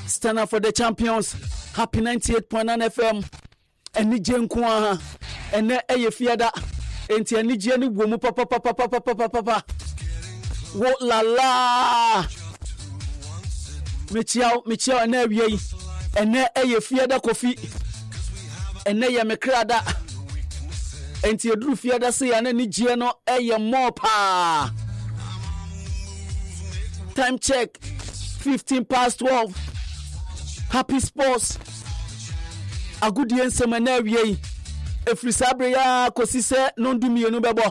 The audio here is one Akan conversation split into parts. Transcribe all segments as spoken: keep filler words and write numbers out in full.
stand up for the champions. Happy ninety-eight point nine F M. Eni jenkwa ene eye fiada enti eni je ni wo mu papa papa papa papa papa wo la la mechiao mechiao ene awie ene eye fiada kofi ene ye mekrada enti eduru fiada se ya na ni je no eye mo pa. Time check fifteen past twelve. Happy sports. A good yen semana wie. Efri sabre ya kosi se nondu mienu bebo.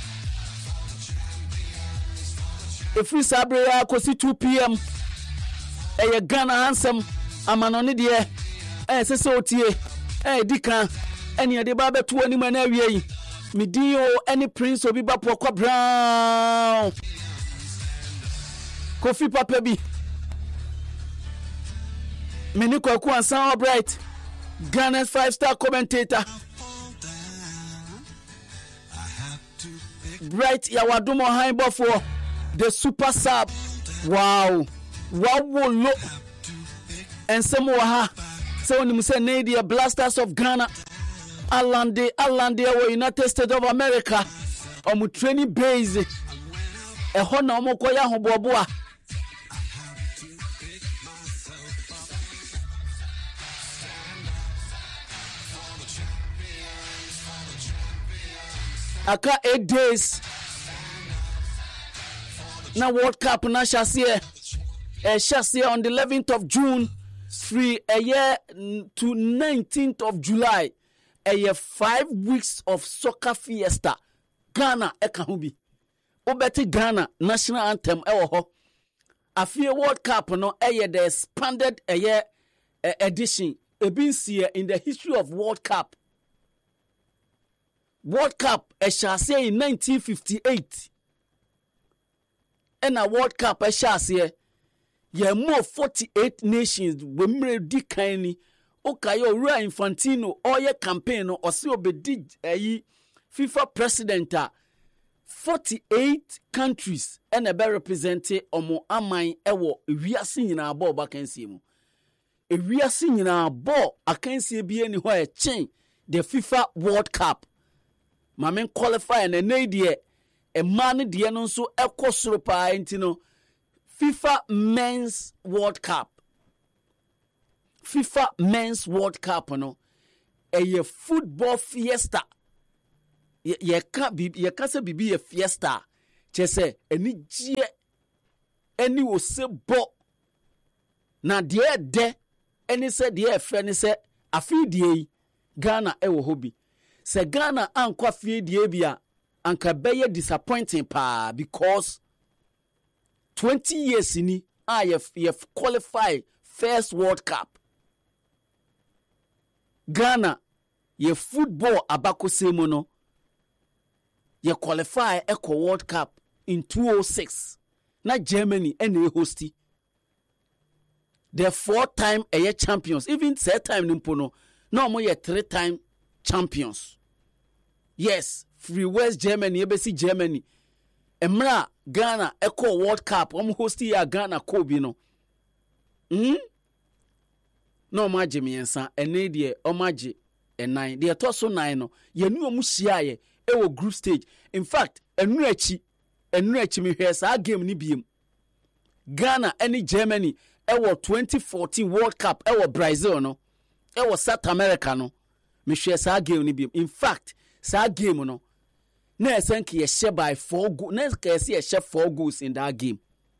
Efri sabre ya kosi two p m. Eye Ghana handsome amanoni de eh sese otie eh dika eni ade ba beto ani mana wie. Midio any prince obi ba pokwa brown. Kofi papa bi. Mini Kwaku and Sound Bright, Ghana's five-star commentator. Bright Yawadumo Haimbo for the super sub. Wow. Wow, look. And some more. So when you say Nadia Blasters of Ghana, Alande, Alande, or United States of America, or training base. A honor mokoya hoboboa. Aka eight days. Now World Cup na shasiye. Eh shasiye on the eleventh of June. Free a year to nineteenth of July. A year five weeks of soccer fiesta. Ghana ekahubi. Obeti Ghana national anthem ewo ho. Afie World Cup no a year the expanded a year edition. Ebinsi in the history of World Cup. World Cup I shall say in nineteen fifty-eight. And a World Cup I shall say yeah more forty-eight nations we made di kindly okayo Ria Infantino or your campaign or see obedi a FIFA president forty-eight countries and a be represented omo amai ewo wiase nyina ball back and see mu. E wiase nyina ball akansi bi ani ho e chen the FIFA World Cup. Mamen qualify and a dear a man dear no so echo soropa intino FIFA Men's World Cup. FIFA Men's World Cup no a football fiesta. Ye can't be ye can't be a fiesta. Chese any G any was se bo na dear de any said dear friend say a few day Ghana ewo hobby. Se Ghana ankwa fie die bia anka beye disappointing pa because twenty years ni I have, have qualified first World Cup. Ghana ye football abako semo no ye qualify eco World Cup in two oh six. Na Germany ene hosti. The four time a year champions even third time nimpono no mo ye three time champions. Yes, free West Germany, E B C Germany. Emra Ghana Echo World Cup. I'm hosting ya Ghana Kobe no. Hmm. No maji miensa. Ene die omaji enai. Die toso nine no. Ye nu omu shiaye. Ewo group stage. In fact, enu echi enu echi mi hwe sa game ni biem. Ghana any Germany. Ewo twenty fourteen World Cup. Ewo Brazil no. Ewo South America no. Me share sa game ni bi. In fact, sa game no. Na esenki ye share by four goals. Na esenki ye share four goals in that game.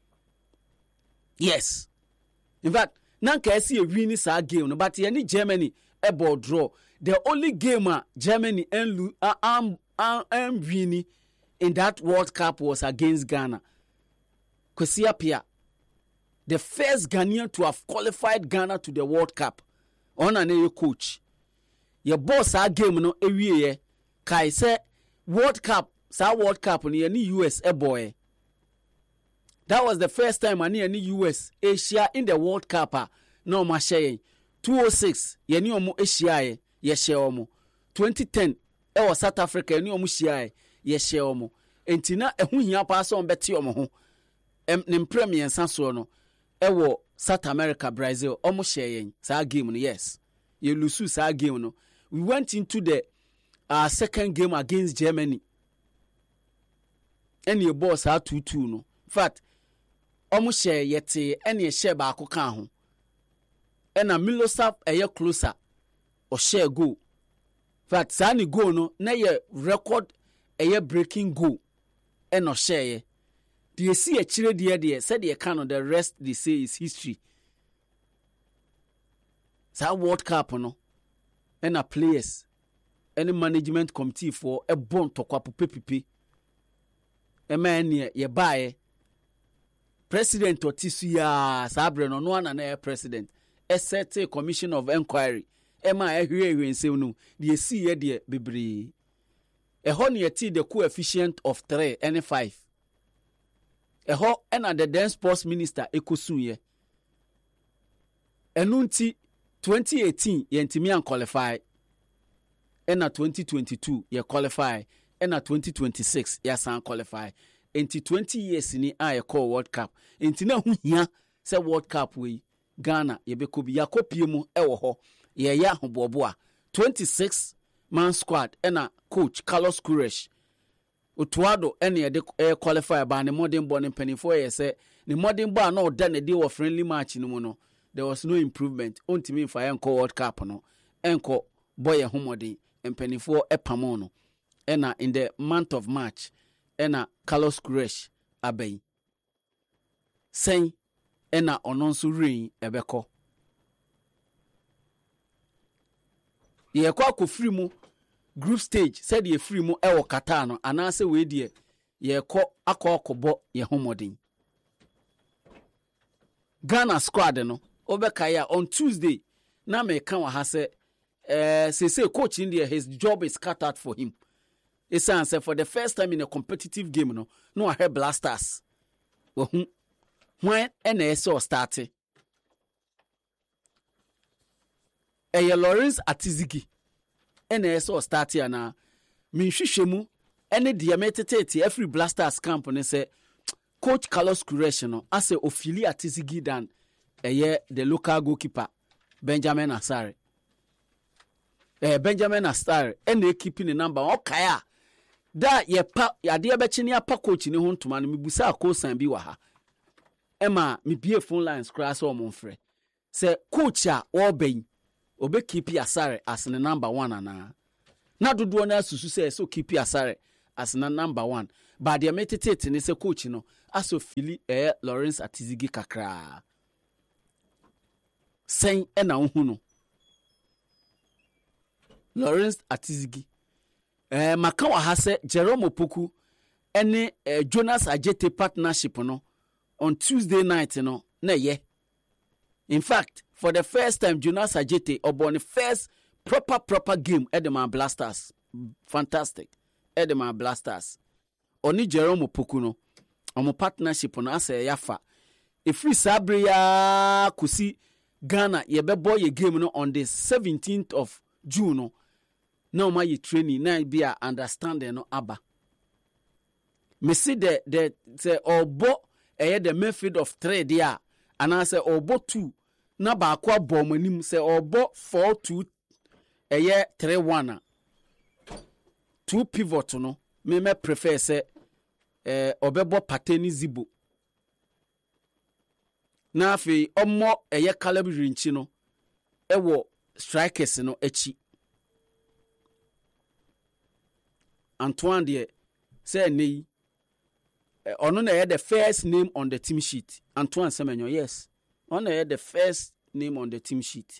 Yes. In fact, na esenki ye win sa game no. But ye ni Germany ebo draw. The only game uh, Germany and uh, um um um winning in that World Cup was against Ghana. Kwesi Appiah, the first Ghanaian to have qualified Ghana to the World Cup. On an coach. Your boss our game no every year. Kai say World Cup, sa World Cup ni any U S a boy. That was the first time I any U S Asia in the World Cup. Uh, no ma share two oh six. Ye ni omo Asia ye share omo. twenty ten e was South Africa ni omo share ye share omo. Entina ehu hia pa so on beti omo ho. Em nem premier sanso no. E wo South America, Brazil, almost sharing. Sa game, no, yes. You lose sa game, no. We went into the uh, second game against Germany. And your boss had two two, no. In fact, almost share yet, any share back can. And a Milosav a year closer or share go. In fact, Sani go, no, na ye record a year breaking go. And no share. Do you see a chile dear dear? Said you can, the rest they say is history. Sa World Cup, no. And a players. Any management committee for a bone to kwapu pepe. A man ye, ye buy President or Tisuya Sabre no one and air president. A set a commission of inquiry. Emma I hear you and say no. Do you see ye dear bibri? A honey tea the coefficient of three and five. A ho and the then sports minister Ekosunye. Enunti twenty eighteen yentimian qualify. And at twenty twenty-two ye qualify. And at twenty twenty-six ye san qualify. Enti twenty years ni a ye call World Cup. Enti na hu hia se World Cup we Ghana ye be kobi ya kopie mu ewo ho ye ya hoboboa twenty-six man squad and a coach Carlos Queiroz Utuado any de air qualifier by the modern born in penny four years say the modern bar no done a deal of friendly match no mono. There was no improvement. Only me for Enco World Cup no. Enco boy a homody and penny four epamono. Ena in the month of March. Ena Carlos Queiroz abey. Saying ena ononsu ring ebeko. Ye kwa ku free mu group stage said ye free mu ewo Qatar no anase we die ye ko akọ akọbọ ye homodin. Ghana squad no obekaya on Tuesday na me kan wa ha se eh say say coach in there his job is cut out for him. It's answer for the first time in a competitive game no no I heard Blasters. Wo when N S O started. Eye Lawrence Atizigi N S O start here na minhwehwemu ene de metete every Blasters camp ne say coach Carlos Queiroz no as a ofili Atizigi dan eye the local goalkeeper Benjamin Asare eh Benjamin Asare ene keeping the number okaya da ye pa ade be chini apa coach ni ho ntoma no mebusa ko san bi wa ha ema me bie phone lines cross o monfre say coach a wo ben obe keep Asare as the number one ana na dodo na susu say so keep Asare as the number one but the metete ni say coach no aso fili eh Lawrence Atizigi kakra sen e na hu no Lawrence Atizigi eh maka wa ha say Jerome Opoku ene eh, Jonas Ajete partnership no on Tuesday night no na ye. In fact, for the first time, Jonas Ajete obon the first proper proper game Edema Blasters. Fantastic. Edema Blasters. Oni Jerome Opoku no. Omo partnership no ase yafa. If we sabria kusi Ghana ye be boy ye game no on the seventeenth of June no. Now my ye training na be a understanding no aba. Me see the the say obo eh the method of trade there. And I say obo two na ba akwa bom anim say obo four two eye three one two pivot no me me prefer say eh obebo pateni zibo na afi omo eye Caleb Rinchi no ewo strikers no echi Antoine de say nei ono na the first name on the team sheet. Antoine Semenyo, yes. Ono na the first name on the team sheet.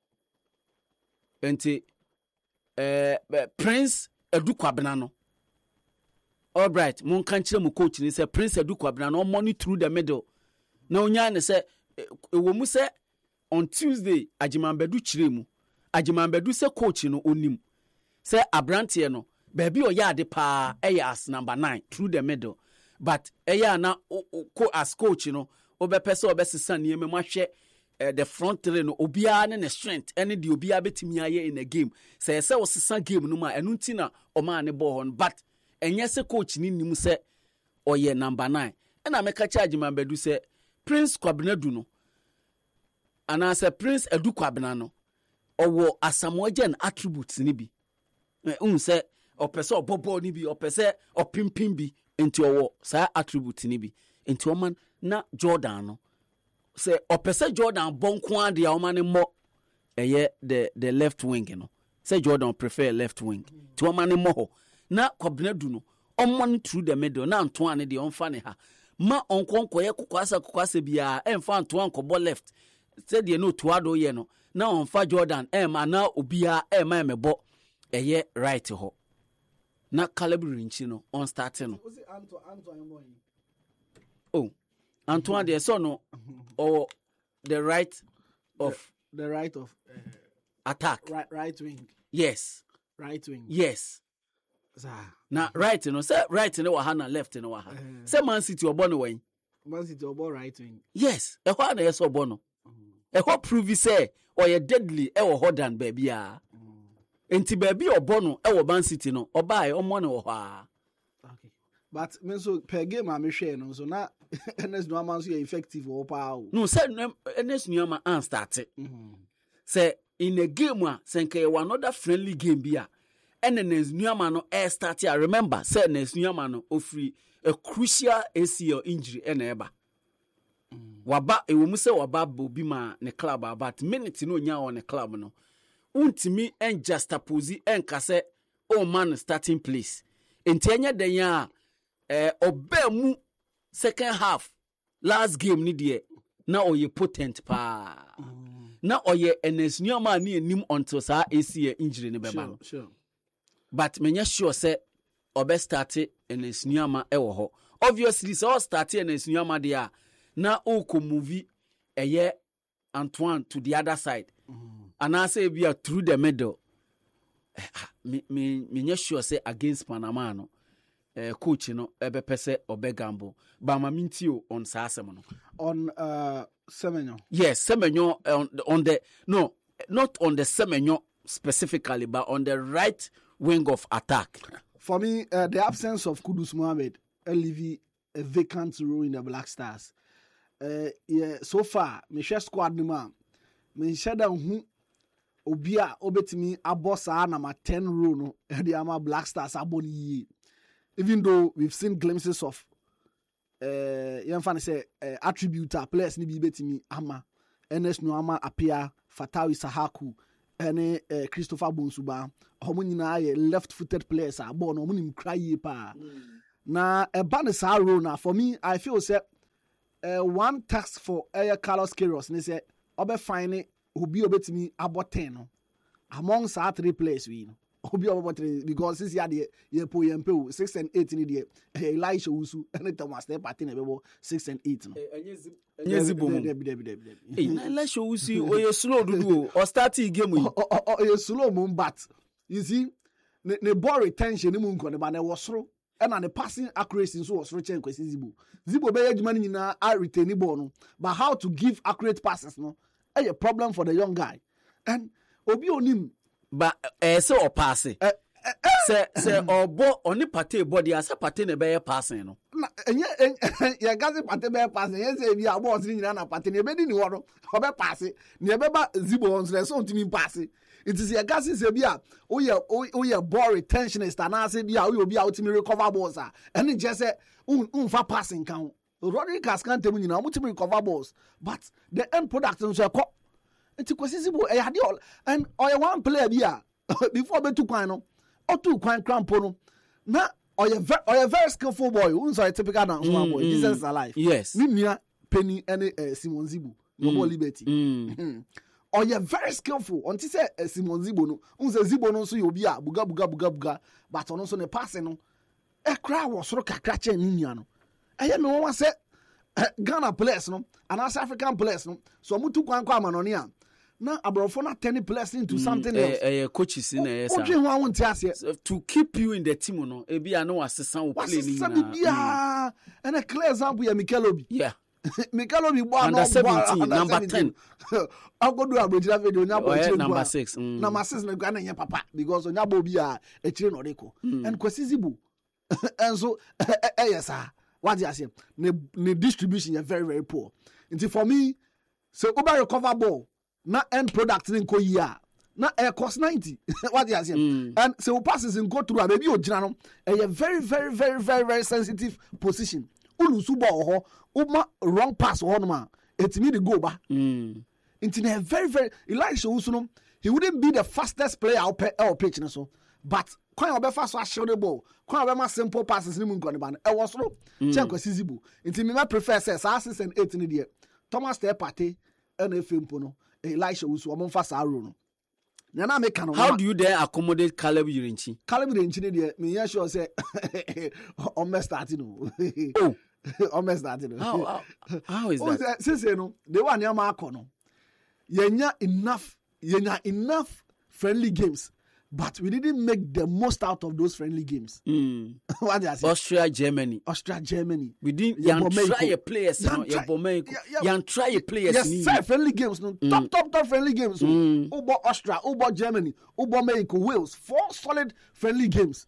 Ente eh Prince Edu Kwabena no. All right, mon kan kire mu coach ni say Prince Edu Kwabena no money through the middle. Na onya ne say ewo mu say on Tuesday Ajimambedu kire mu. Ajimambedu say coach no onim. Say Abrante no, baby o ya de pa eh as number nine through the middle. But eya na ko as coach no obepese obesesa ne me mahwe the front three no obia ne ne strength ene de obia betimi aye in a game say say osesa game no ma enu nti na o ma ne ball on but enye se coach ni nim se oye number nine ena me ka charge man bedu se Prince Kwabena du no anaasɛ Prince Edu Kwabena no ɔwɔ Asamoah Gyan attributes ni bi un sɛ ɔpɛ sɛ ɔbɔbɔ ni bi ɔpɛ sɛ ɔpimpim bi nti ɔwɔ saa attribute ni bi nti ɔman na Jordan no sɛ ɔpɛ sɛ Jordan bɔ nko ade a ɔman ne mmɔ ɛyɛ the the left wing no sɛ Jordan prefer left wing nti ɔman ne mmɔ hɔ na Kwabena du no ɔman no through the middle na Antoine ne deɛ ɔmfa ne ha ma ɔnkɔnkɔyɛ kokwasa kokwasa biara ɛmfa Antoine kɔbɔ left sɛdeɛ no otuado yɛ no na ɔmfa Jordan ɛma na obiara ɛma ɛmɛbɔ ɛyɛ right hɔ na Caleb Rinchi no on start no oh Antoine deɛ sɛ no or the right of the, the right of uh, attack right, right wing yes right wing yes na right no say right no wa ha na left no wa ha say Man City obo no wen Man City obo right wing yes e ho na yes obo no e ho prove say oye deadly e wo ho than baby a enti baby obo no e wo Man City no oba e omo no wo ha okay but me so per game am hwe no so na Ernest Nuama so effective o pa o no say Ernest Nuama an start say in a game a say nke one another friendly game bi a and then Ernest Nuama no air start here. Remember, say Ernest Nuama no ofri a crucial A C L injury and eba. Mm. Waba e wo mu se waba bobi ma ne club about minute no nya on the club no. Untimi en juxtapose en kase o man starting place. Enti enya den ya eh oba mu second half last game ni de na oye potent pa. Mm. Na oye Ernest Nuama ni enim until sa A C L injury ne beba no. Sure. But menya sure say obe start Ernest Nuama ewo ho. Obviously so start Ernest Nuama there na o ko movie eye Antoine to the other side. Mm-hmm. And I say we are through the middle. Me me menya sure say against Panama no eh coach no ebe pese obe gamble. Ba ma mintio on sa asem no. On uh Semenyo. Yes, Semenyo on, on the no, not on the Semenyo specifically, but on the right wing of attack. For me, uh, the absence of Kudus Mohammed leave a vacant role in the Black Stars. Uh, yeah, so far, me share squad ni ma, me share da hu obia obetimi abosa number ten role no the ama Black Stars aboni. Even though we've seen glimpses of uh, young fan say uh, attribute players ni bi betimi ama Ernest Nuama appear Fatawi Sahaku. And uh, Christopher Bonsuba, homo nyina ye left-footed players are born, homo nim cry ye pa. Na a banner na for me, I feel say uh, one task for uh, Carlos Queiroz, and they say, Obe fine who be obet me about ten among our three players we know. Obi about three because this year the ye po ye po six and eight in the Elisha Usu and Thomas step at in six and eight. Yes, let's show you or you slow to do or starting game or you slow moon, but you see, the ball retention in Moon but I was through and the passing accuracy so was rich and Zibo. Zibo Bay money now are retaining ball, but how to give accurate passes no a problem for the young guy and Obi on him, but eh so or pass it. Say say obo oni pate body as pate ne be passing no na enye ya gazi pate be passing ye say bi abo osiri nyina na pate ne be di ni wo no obe pass ne be ba Zibo on so so ntimi pass it is ya gazi say bi a o ye o ye ball retentionist and say bi a o ye obi a ultimate recover balls a ene je say unfa passing kan Rodriguez kan temu nyina ultimate recover balls but the end product so e ko enti kwesi Zibo e ya de all and o ye one player bi a before be two kwan no or two kwan crampo no na or you very or you very skillful boy who is a typical dance mm, boy mm, Jesus is alive yes ni nua Penny any uh, Simon Zibo no more liberty mm. Or you very skillful until say uh, Simon Zibo no un say Zibo no so you be a buga buga buga buga but on so ne pass no e kra wo soro kakra che ni nua no eye me won say uh, Ghana players no and as African players no so mu tu kwan kwa manoni a na abrofo na turn players into mm, something else eh eh coaches in eh esa to keep you in the team no e bia no asesa wo play ni na bia and a clear example ya Mikel Obi yeah Mikel Obi bo under seventeen number ten agodo abrojira video nya bo chire number six mm. number six na gwa na nya papa because onya bo bi a e chire no reko and Kwesi Zibo and so eh yes ah what you say the distribution is very very poor. And for me So over recover ball, na end product in ko year. Na air cost ninety. What you say? Mm. And so passes in go through a baby ojina a very very very very very sensitive position. Ulusu ball ho, uma wrong pass ho no ma. It's me the go ba. Mm. Into a very very Elisha Usuno, he wouldn't be the fastest player out our pitch so. But quite a fast was show the ball. Quite a simple passes in the ban. I was no check was easy. Into me, my professor says and eight in the year. Thomas the party and a film pono. Elisha Usu among fast around. How do you dare accommodate Caleb Urinchi? Caleb Urinchi, me, yes, sure say, almost starting. Oh, almost starting. How, how, how is that? Since you know, they want your mark on. Yenya enough, yenya enough friendly games, but we didn't make the most out of those friendly games. Mm. What did I say? Austria, Germany. Austria, Germany. We didn't yan try a players, yan try, yan try a players. Yes, sir, friendly games, no mm. top, top, top friendly games. Mm. Ubo Austria, Ubo Germany, Ubo Mexico, Wales, four solid friendly games.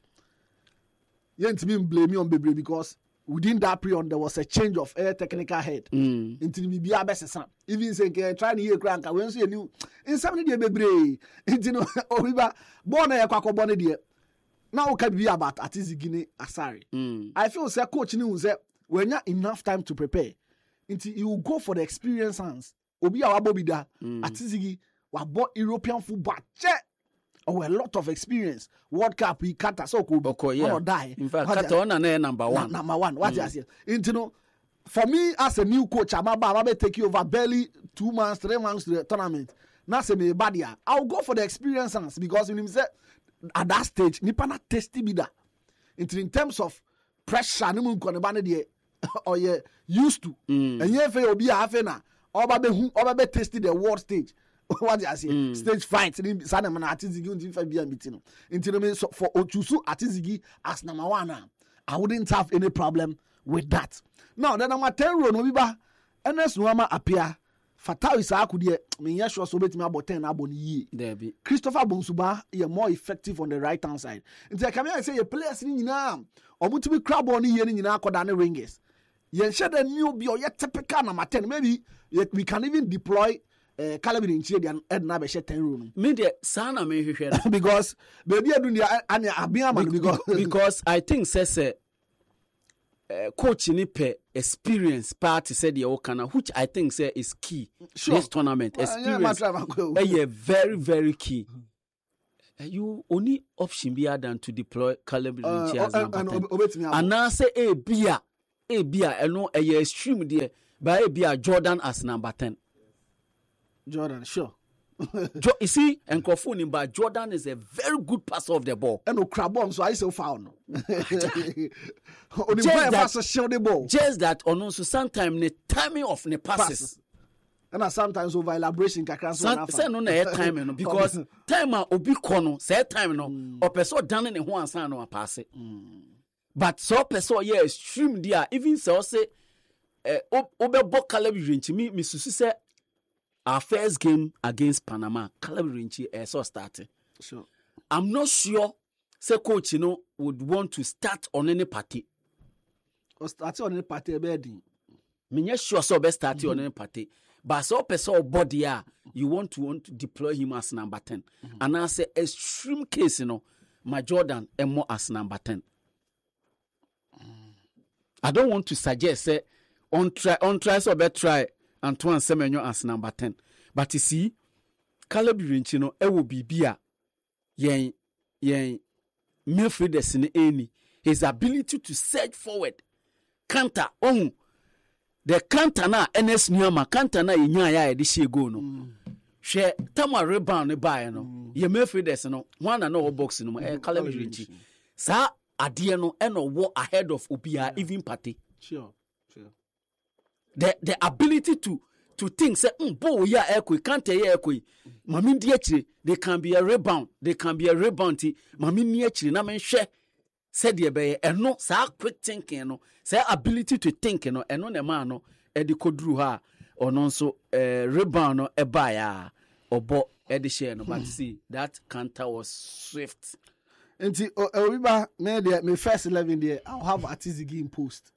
You ain't me blame me on Bebre because within that period there was a change of air technical head. Mm. Until we be a best even say trying to hear crank, I won't see a new in seventy day Bebre. You know, or we were born a quack born dear. Now can be about Atizigine Asari. Mm. I feel say coach news that when you enough time to prepare, until you go for the experience hands. Obi our Bobida Atizigi wa bought European football. Check. Oh, a lot of experience. World Cup, we cut us. Okay, yeah. Die. In fact, cut on and number one. Number one. What mm. I say? You know, for me as a new coach, I'm about to take you over barely two months, three months to the tournament. Now say me badia. I'll go for the experience because when him say at that stage, nipa na tasty bida. In terms of pressure, ni mun konebane die or ye used to. Mm. And ye fe obi a fe na oba be hu oba be tasty the world stage. What I say? Mm. Stage fight. Sana man Atizigi until five years meeting. Until me so for Ochusu Atizigi as number one, I wouldn't have any problem with that. Now then number ten row no biba. Ernest Nuama appear. Fatal is a could me yes sure so bet me about ten abon ye. There be Christopher Bonsuba is more effective on the right hand side. Until I come here and say your players in now. Or to be crab on here in Akodane ringers. Yen shed a new be or yet typical number ten. Maybe we can even deploy. Uh, Caleb Urinchi and Edna Beshet ten room. Me de sana me hwehwe because baby adunia anya abia man because because I think says uh, uh, coach ni pe experience part said the Okana which I think say is key sure. This tournament well, experience yeah, yeah, very very key. Uh, you only option be than to deploy Caleb Urinchi uh, as uh, number ten. And now say a bia a bia and no a extreme there by a bia Jordan as number ten. Jordan, sure. jo- you see, and Kofuni, but Jordan is a very good passer of the ball. And no crab on, so I so found. just, that, just that, on also sometimes the timing of the passes. passes. And sometimes over elaboration, Some say no na time because time a obi kono say time no or person done ne ho ansa no pass it. But so person yeah extreme there even say say eh obebo Caleb Urinchi me me susu say our first game against Panama, Caleb Urinchi uh, so started. Sure. I'm not sure say coach you know would want to start on any party. Or start on any party bedding. Me not sure so best start mm-hmm. on any party. But so person body ah, you want to want to deploy him as number ten. Mm-hmm. And I say extreme case you know, my Jordan and more as number ten. Mm. I don't want to suggest say on try on try so better try. Antoine Semenyo as number ten. But you see, Caleb Urinchi no e will be bia yen yen midfielders in any his ability to surge forward. Counter on the counter na N S Nuama counter na yinya ya e de she go no. She tama rebound ne buy no. Ye midfielders no one na no box no e Caleb Urinchi. Sa ade no e no wo ahead of Obia even party. Sure. The the ability to to think say mm bo ya ekwe can't ya ekwe mami ndi akire they can be a rebound they can be a rebound ti mami ni akire na menhwe said ye be eno sa quick thinking no say ability to think no eno ne man no e de kodru ha ono nso eh, rebound no e ba ya obo e de share no but see that counter was swift. Enti obiba me the me first eleven there I'll have Atizigi in post.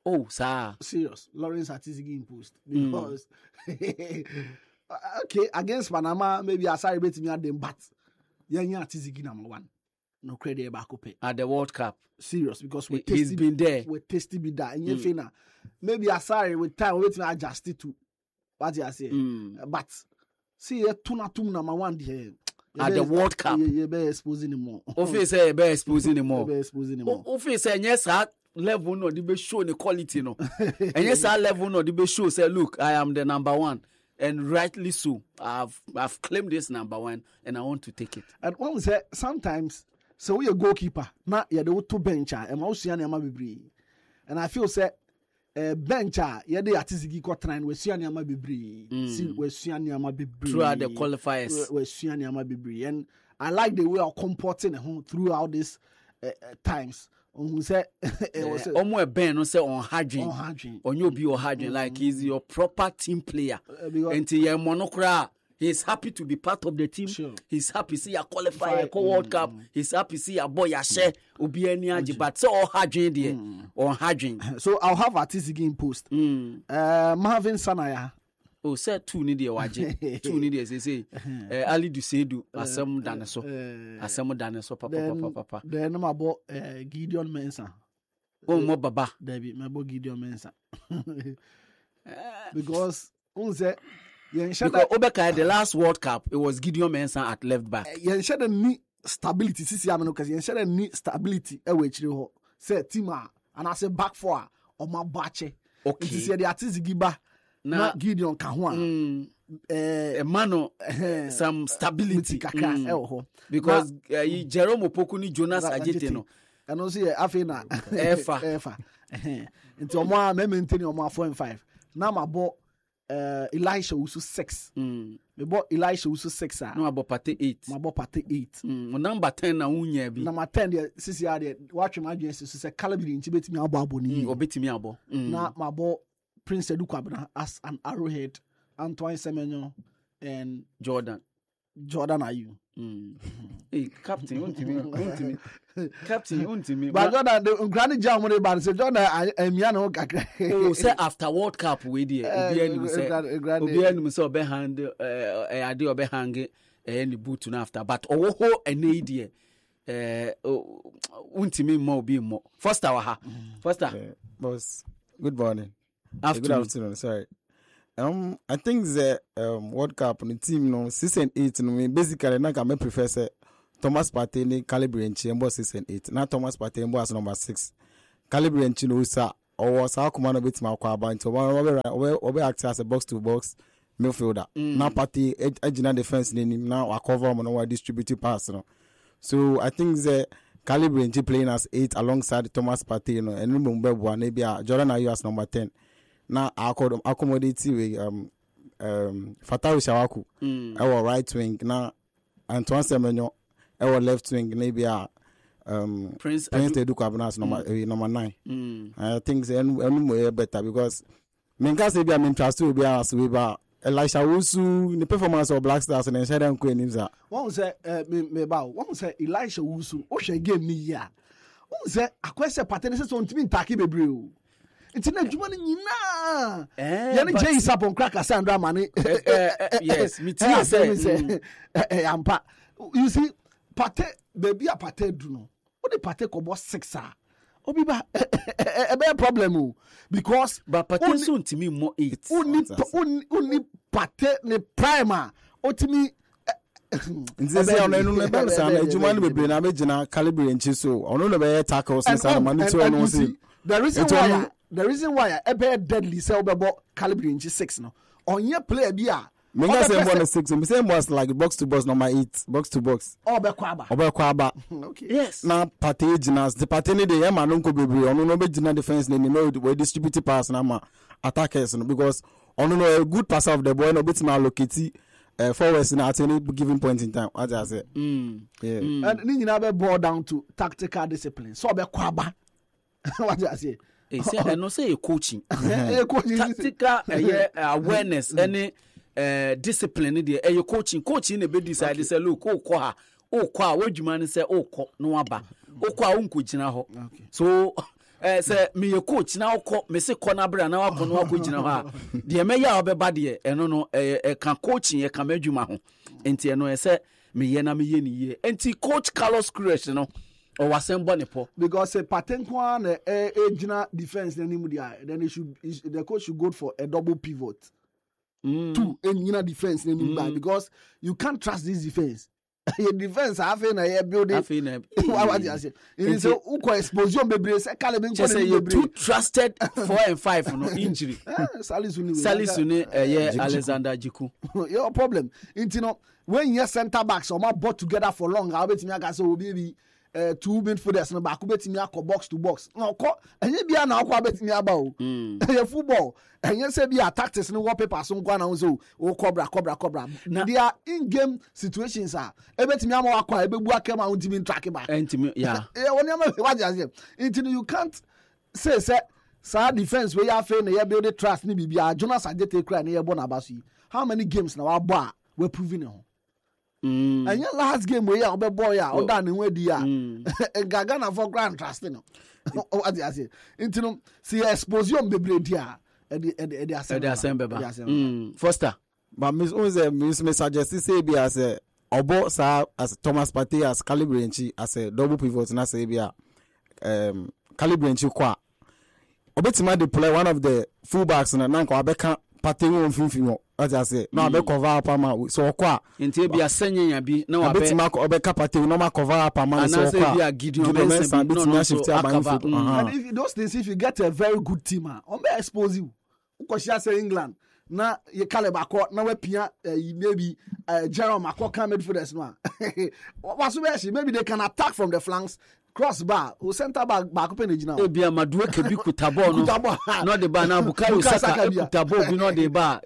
Oh, sir. Serious. Lawrence Atizigi imposed. Because, mm. okay, against Panama, maybe I sorry bet me at them, but yeah, yeah, Atizigi number one. No credit back up at the World Cup. Serious, because we he's tasty, been there. We tasty be that. And mm. you maybe I sorry with time, wait me adjust it to what you say. Mm. But see, a tuna tuna number one there. At the World Cup. You be exposing him more. Ofi say you be exposing him more. You be exposing him more. Ofi say yes, level no, they be show the quality no. And yes, that level no, they be show say, look, I am the number one, and rightly so. I've I've claimed this number one, and I want to take it. And one say sometimes, so we a goalkeeper, na ya the two bencher, and also ya nema bebre. And I feel say. Uh, bencher, yeah, they Atizigi got trained with Sianiama Bibri, with Sianiama Bibri throughout the qualifiers, with Sianiama Bibri, and I like the way of comporting home throughout this uh, uh, times. On say, almost a Ben on say on Hadjin, on your be or Hadjin, like he's your proper team player. Uh, Until you're monocra. He's happy to be part of the team. Sure. He's happy to see a qualifier, a World Cup. Mm. He's happy to see a boy a share Obiani but so all Hadjin there or Hadjin. So I'll have Atizigi in post. Mm. Uh, Marvin Sanaya. Oh, said two need waje. Two need as they say. Uh, Ali Dusedu, Asam Danaso, Asam Danaso, Papa, Papa, Papa. Then my boy Gideon Mensah. Oh, my Baba. David, my boy Gideon Mensah. Because on say. Because Obeka the last World Cup, it was Gideon Mensah at left back. You should need stability. Sisi ameno kasi you should need stability. Ewe chiri ho. Say tima and I say back four or my bache. Okay. Sisi the Atizigi ba na Gideon kahwa. Mm. Eh, mano some stability kakra mm. ho. Because na, uh, Jerome Opoku ni Jonas Ajete no. And also afena Efa Efa. Nti omo a me maintain omo four and five. Na mabo Uh, Elisha also six. Mm. Me bought Elisha also six. Ah. No, about party eight. My bought party eight. Mm. Number ten na unye bi. Number ten there. Sisi ade. Watch my agency. So say calibre inti beti mi abo abo ni. Mm. Obeti mi abo. Mm. Na my bought Prince Edu Kwabena as an arrowhead. Antoine Semenyo and Jordan. Jordan are you? Mm. Hey, Captain, unti me, unti me. Captain, unti me. But Jordan, the granny jam when they say Jordan, I am Yano Kakra. Oh, say after World Cup we did. Obiani say, Obiani say obe hand, eh, ade obe hang, any boot na after. But owo ene idea. Eh, unti me more be more. First hour ha. First hour. Boss, good morning. Afternoon. Good afternoon. Sorry. Um, I think the um World Cup on the team no six and eight no me basically na ka me prefer say Thomas Partey ni calibre nchi mbo six and eight. Na Thomas Partey mbo as number six. Calibre nchi no sa or sa kuma no bit ma kwa aba nti obe obe act as a box to box midfielder. Mm. Na Partey ejina defense ni na wa cover mo no wa distribute pass no. So I think the calibre nchi playing as eight alongside Thomas Partey no and no mbebo na bia Jordan Ayew as number ten. Na accommodate we um um Fatawu Shawaku mm. our right wing na Antoine Semenyo our left wing maybe a um Prince Prince Edu Kwabena as number mm. uh, number nine. Mm. I think say any more better because me can say be am trust to be as we ba Elisha Wusu the performance of Black Stars and share them queen him. One say me me ba one say Elisha Wusu o share game ni ya. One say akwese pattern say so ntimi ntaki bebre o. It's in a Jumani Nina. Yanni Jay Sapon Cracker Sandra Money. Yes, me too. Say, Ampa. You see, Pate, baby, a Pate do no. What the Pate kobo six are? Obiba, a bad problem. Because, but Pate soon to me more eight. Only, only Pate, the primer, or to me. Nti say ono enu na be say na ejuma no bebre na megina calibre nchi so ono na be tackles say na manu to ono say the reason why the reason why e be deadly say obebo calibre nchi six no onye player bi a me nga say one six me say was like box to box number eight box to box obekwa aba obekwa aba okay yes na Partey ginas the Partey ni dey ma no nko bebre ono no be gina defense ni no we distribute pass na ma attackers no because ono no a good passer of the ball no bit na allocate Uh, forwards in at any given point in time, as I said. Mm. Yeah. Mm. And then you never boil down to tactical discipline. So be kwaba. What do I say? He said, I no say coaching. Tactical uh, awareness, any uh, discipline. There, uh, coaching, coaching. They be decide. They say, look, oh, kwa, oh, kwa. What you man say? Oh, kwa, no aba. Oh, kwa, unku jina ho. So. eh say me ye coach na wokọ me se kọ na bra na wakọ na wakọ gina ho a de me ya obeba de eno no eh kan coaching ye kan madwuma ho enti eno e say me ye na me ye ni ye enti coach Carlos Queiroz no o wasembo ne po because a pattern one a gina defense then then they should the coach should go for a double pivot. Mm. Two and defense mm. because you can't trust this defense. Your defense half in a building. Half in a what you say? It is a uko explosion baby. Say Caleb say you too trusted four and five no injury. Salisuni Salisuni eh yeah Alexander Jiku. Your problem. You know when your center backs or my bought together for long, I bet me I can say baby. Uh, two midfielders no back betimi akọ box to box na okọ enye bia na akọ betimi aba o eh football enye say bia tactics no wallpaper so nkwa na so o cobra cobra cobra their in game situations are e betimi ama akọ ebebu akema untimi track back entimi yeah eh woni ama what you say until you can't say say sa defense we ya fe na ya build trust ni bibia Jonas Adjete kra na ya bo na abaso how many games na wa bo a we proving it. Mm. And your last game where you boy ya or done where dia Gagana for grand trust no. What I say. Into see explosion be bread dia at the at the assembly. Mm. Foster. But Miss Unze Miss me suggest say be as a obo sa as Thomas Partey as Calibrenchi as a double pivot na say be um Calibrenchi kwa. Obetima deploy one of the fullbacks na nanka abeka Partey won finfin what I say no be cover up ama so kwa enti bia senya bi na wa be Obetima obeka Partey no ma cover up ama so kwa bia Gideon Mensah no no shift ya by foot and if those things if you get a very good team on be expose you ukoshia say England na ye Caleb akọ na we pia maybe Jerome akọ come midfielders no what so maybe they can attack from the flanks crossbar o center back back up na gina e bia Madueke ke bi kutabọ no no de ba na Bukayo Saka kutabọ bi no de ba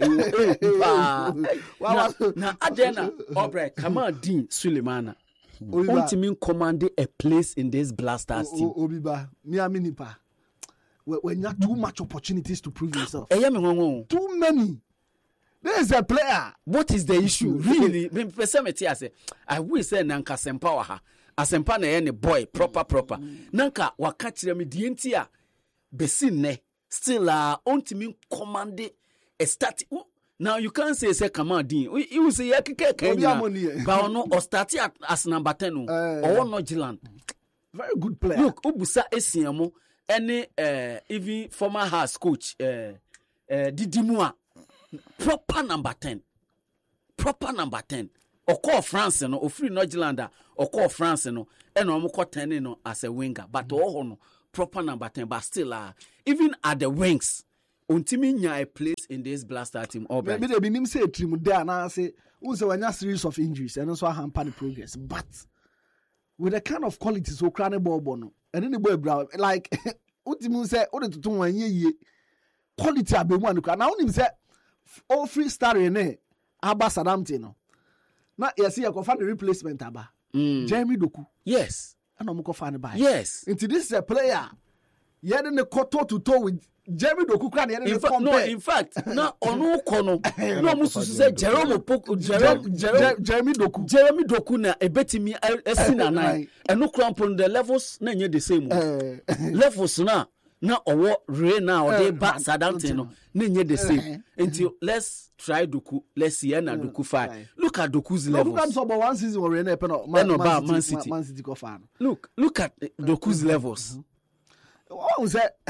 na Adena Obre Kamaldeen Sulemana ultimate command a place in this Blasters team Obiba mi aminipa when you have too much opportunities to prove yourself eh me ngongo too many. There is a player. What is the issue really? Me person me tia say I will say nanka sempa wa ha asempa na ye ne boy proper proper nanka waka kire me die nti a besi ne still a ontimi command a start. Now you can't say say Kamaldeen you say ya keke kenya ba ono or start as number ten o or no Giland very good player. Look ubusa esiamo any uh, even former house coach uh, uh, Didimua proper number ten proper number ten Oko France no ofri no Gilanda Oko France no eno omko ten no as a winger but oh no proper number ten but still uh, even at the wings untimi nya a place in this Blaster team maybe they be nim say team there na say who say when series of injuries and also hamper the progress but with the kind of quality so crane ball no and then the boy brown like untimi say o de tutu wan ye quality abemu an na unim say all free star in Abba Saddamte no na yes you find the replacement aba mm. Jeremy Doku yes and I'm find by yes into this is a player you had the toe to toe with Jeremy Doku can in fact no in fact na onu kono no musu say Jerome Opoku Jeremy Doku Jeremy Doku na ebetimi esina nine eno crampon the levels na nye the same levels na na owo re na o dey back Saddamte no na nye the same until let's try Doku let's see na Doku five look at Doku's levels look at so about one season or na pen Man, Man City Man City go fan look look at Doku's levels what was that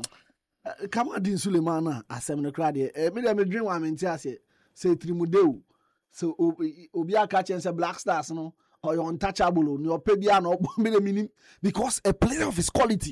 Kamaldeen Sulemana asem no kra de me dem dream wa menti ase say Trimudeu so obi aka chen say Black Stars no or you untouchable no your pay bia no me dem minim because a player of his quality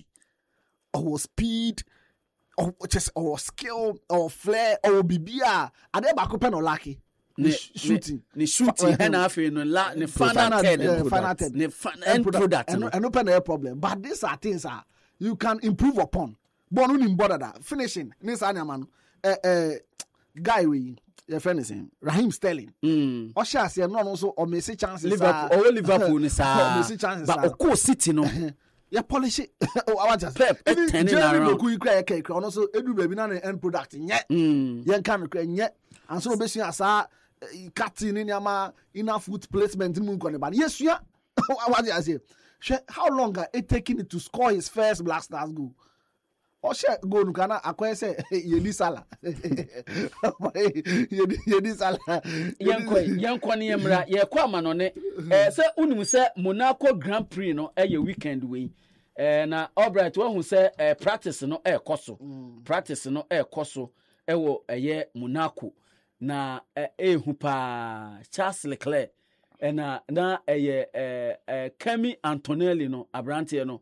or speed or just or skill or flair or bibia ade ba ko pen or lucky ne shooting ne shooting and afi no la ne final ten final ten ne end product and no pen no problem but these are things are you can improve upon but no bother that finishing this animal eh eh guy we your friend is him Raheem Sterling mm o sha say no no so o miss chances Liverpool o Liverpool ni sa o miss chances but o City no ya polish it o I just Pep ten around ku ikra ya kai no so edu baby na end product nye yen kan no nye and so be sua asa cutting ni ama enough foot placement mu ko ne ba yes what I say how long are it taking it to score his first Black Stars goal Oshe go no kana akoye say yedi sala. Yedi yedi sala. Yanko yanko ne yemra ye kwa amanone eh se unum se Monaco Grand Prix no eh ye weekend we eh na Albright wo hu se eh practice no eh koso practice no eh koso eh wo eh Monaco na eh ehu pa Charles Leclerc eh na na eh eh eh Kimi Antonelli no abrante no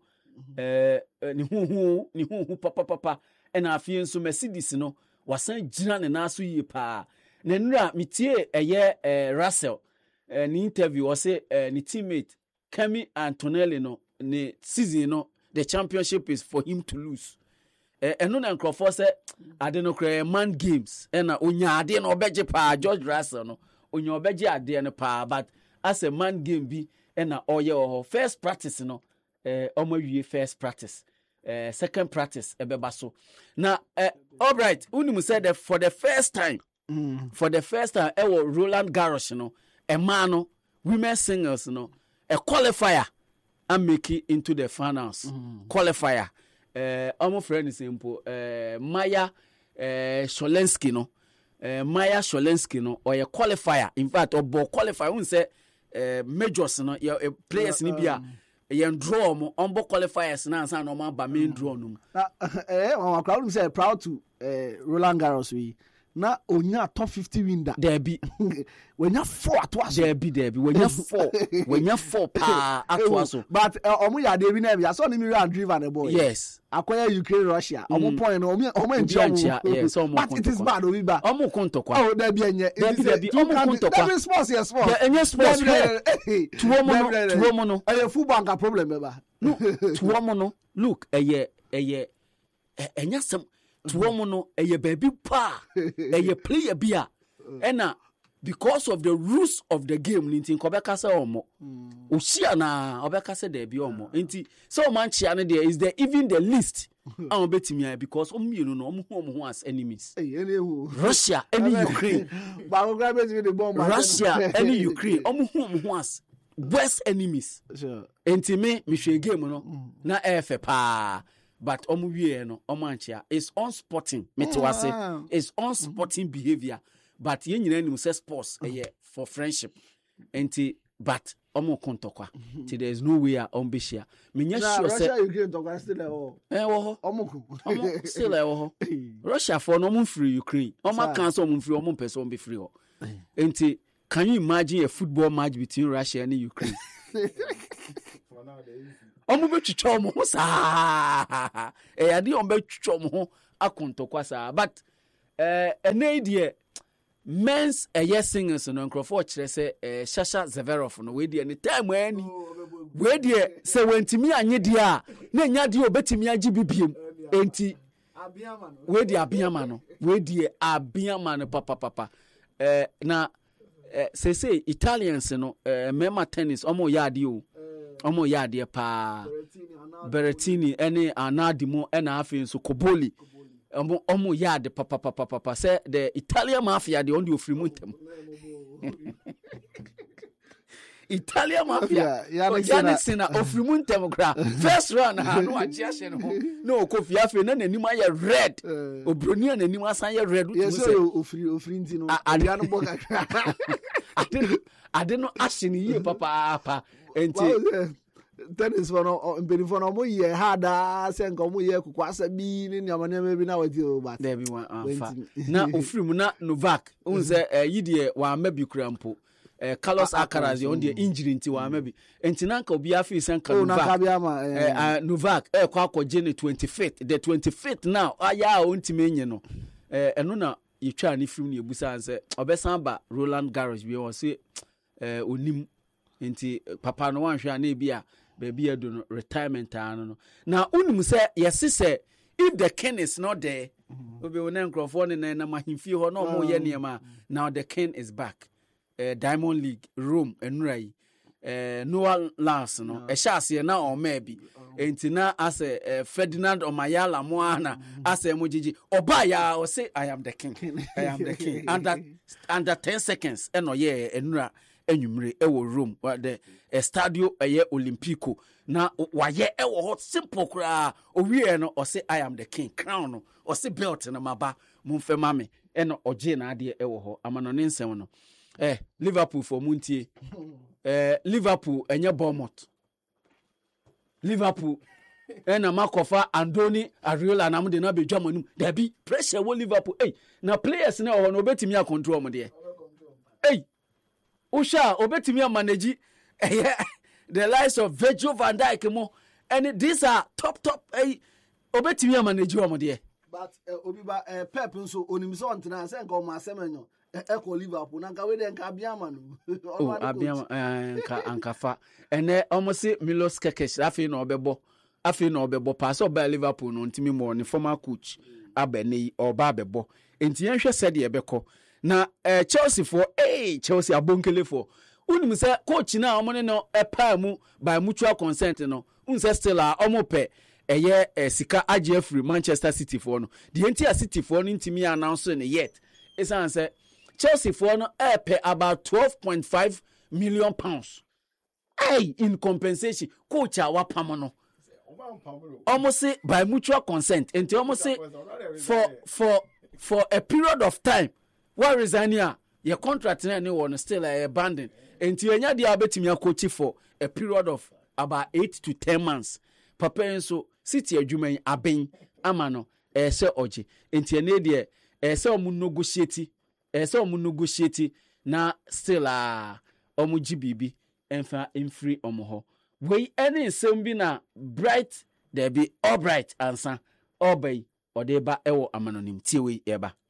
eh ni hu hu ni hu hu papa papa eh na afie nso Mercedes no wasan gina ne naso yie pa na nura metie eye eh, Russell eh, ni interview o say eh, ni teammate Kimi Antonelli no ni season no the championship is for him to lose eh eno na Crawford say ade no kra man games eh na onya ade no obeje pa George Russell no onya obeje ade no pa but as a man game bi eh na oye o first practice no eh omawie first practice uh, second practice ebeba so na uh, all right unimu said that for the first time mm. for the first time e wo Roland Garros no e man no women singles no a qualifier and make it into the finals mm. qualifier uh almo friend is simple uh Maya uh Sholensky no uh, Maya Sholensky no or a qualifier in fact or bo qualifier won say uh, majors no your uh, players uh, ni bia um, yen draw mo on bo qualifiers na ansa no ma ba main draw no na eh my crowd say proud to eh Roland Garros we na onya top fifty win da there be when you four at was there be there be when you four when you four pa at was but omo ya dey bi na ya so ni me real driver the boy yes akoya Ukraine Russia omo point no omo omo enchi yes omo but it is bad obi ba omo konto kwa oh there be enye it is omo konto kwa there sports yes sports there enye sports tuwo mo no tuwo mo no eh football ka problem be ba no tuwo mo no look eye eye enye sem tuwo mo no eye baby pa eye player bia ena because of the rules of the game nti nkobeka se omo ohia na obeka se there be omo nti so man chia no there is there even the list am betimi because omienu no omo omo as enemies Russia and Ukraine ba go grab betimi the bomb Russia and Ukraine omo omo as worst enemies sure nti me me hwe game no na efe pa but omo wie no omo anchia is unsporting metewase is unsporting behavior but yen nyina nim say sports eh for friendship enti but omo kontokwa ti there is no way a on be share menya sure say Russia Ukraine tokwa still eh ho eh wo ho omo ku omo still eh wo ho Russia for no omo free Ukraine omo can so omo free omo person be free ho enti can you imagine a football match between Russia and Ukraine for now they omo be twitwa omo sa eh ade omo be twitwa omo akontokwa sa but eh ene die men's a yes singers no Crawford kire say eh Sasha Zverev no we die any time ani we die say wentimi anye die a na nya die obetimi agi bibiem enti abiama no we die abiama no we die abiama no papa papa eh na eh say say Italians no eh mema tennis omo yade o omo yade pa Berrettini ene Anadimo ena afi nso Koboli omo omo yade papa papa papa say the Italian mafia de on the ofrimuntem Italian mafia Yanisina na ofrimuntem kra first round ha no agye ahye no no Kofi afi na nanim aye red obroni na nanim asan ye red yes ofri ofri nti no ade no boka ade ade no ahye ni ye papa papa enti tennis for no in for no mo ye hada se nko mo ye kukwasa bi ni nyama nyama bi na wati o ba there be one afa na ofrim na Novak unse yidie wa mabi krampo eh Carlos Alcaraz on the injury nti wa mabi enti na nka obi afi se nka Novak eh Novak eh kwa akọje ne twenty-fifth the twenty-fifth now aya ontime nye no eh eno na yitwa ne frim ne ebusa anse obesan ba Roland Garros bi o se eh onim enti papa no wan hwa na bia baby edo no retirement ano no na unim say yes say if the king is not there obi wona nkrofo ne na mahimfie ho na omo ye niema now the king is back uh, Diamond League Rome enrai uh, Noah Lance no e sha ase na o ma bi enti na as uh, Ferdinand Omayala moana as emojiji oba ya o say I am the king I am the king under under ten seconds eno ye enura enwumre ewo Rome the Estadio eye Olimpico na waye ewo hot simple kra owie no ose I am the king crown no ose belt na maba mumfe mame eno oje na ade ewo ho amano ne nsem no eh Liverpool for muntie eh Liverpool enye Bournemouth Liverpool ena makofa Andoni Ariola na mde na bedwa manum da bi pressure wo Liverpool eh na players na ho no betimi a control mo de eh Usha obetimi a manage eh the likes of Virgil van Dijk mo and these are top top eh obetimi a manage wo mo de but obi ba Pep nso onimso ontena se nka o ma semenyo eko Liverpool na nka we de nka abiama no oh abiama nka ankafa ene omosi Milos Kekes afi na obebo afi na obebo pass oba Liverpool no ntimi mo ne former coach abene oba abebo enti yenhwe sede ebeko na eh, Chelsea for eh Chelsea abonkele for unim se coach na omo ne no epa mu by mutual consent no unse still a omo pe eye eh, sika age free Manchester City for no the entire City for no ntimi announce ne yet esan se Chelsea for no eh, pay about twelve point five million pounds hey in compensation coach a wapam no almost say by mutual consent and almost say for for for a period of time what resign here your contract na anyone still a abandon and you nya dia betimi coach for a period of about eight to ten months papa enso City adwuma aben amano eh se oje enti ene de eh se omu negotiate eh se omu negotiate na still a omu gbb enfa enfree omu ho we any nsem bi na bright there be all bright ansa obey odeba ewo amanonim tie we eba